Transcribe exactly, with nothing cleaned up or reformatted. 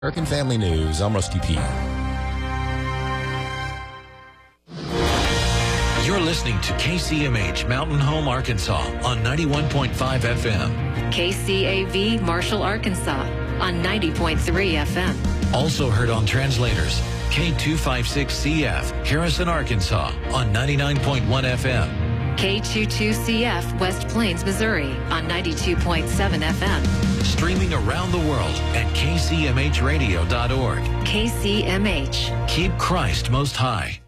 American Family News, I'm Rusty P. You're listening to K C M H Mountain Home, Arkansas on ninety-one point five F M. K C A V Marshall, Arkansas on ninety point three F M. Also heard on translators, K two fifty-six C F Harrison, Arkansas on ninety-nine point one F M. K twenty-two C F West Plains, Missouri on ninety-two point seven F M. Streaming around the world at K C M H radio dot org. K C M H. Keep Christ most high.